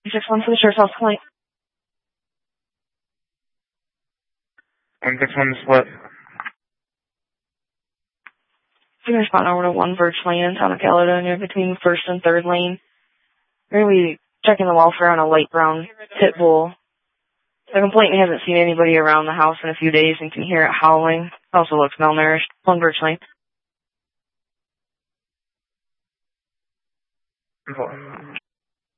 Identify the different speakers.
Speaker 1: 6-1 for the Sheriff's House complaint.
Speaker 2: 161 split.
Speaker 1: You can respond over to 1 Birch Lane in town of Caledonia between 1st and 3rd lane. We're going to be checking the welfare on a light brown pit bull. The complainant hasn't seen anybody around the house in a few days and can hear it howling. Also looks malnourished. 1 Birch Lane.